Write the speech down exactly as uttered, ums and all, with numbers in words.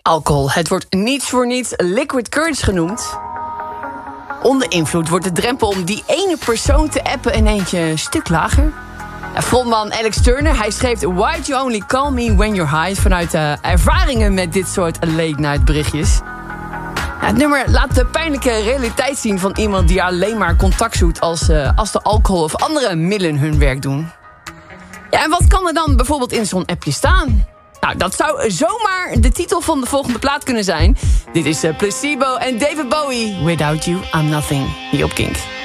Alcohol. Het wordt niets voor niets liquid courage genoemd. Onder invloed wordt de drempel om die ene persoon te appen in eentje een stuk lager. Frontman Alex Turner, hij schreef Why do you only call me when you're high? Vanuit uh, ervaringen met dit soort late-night berichtjes. Ja, het nummer laat de pijnlijke realiteit zien van iemand die alleen maar contact zoekt als, uh, als de alcohol of andere middelen hun werk doen. Ja, en wat kan er dan bijvoorbeeld in zo'n appje staan? Nou, dat zou zomaar de titel van de volgende plaat kunnen zijn. Dit is uh, Placebo en David Bowie. Without you, I'm nothing. Hier op Kink.